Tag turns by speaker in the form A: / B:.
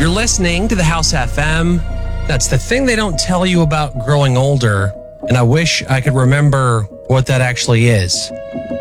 A: You're listening to the House FM. That's the thing they don't tell you about growing older, and I wish I could remember what that actually is.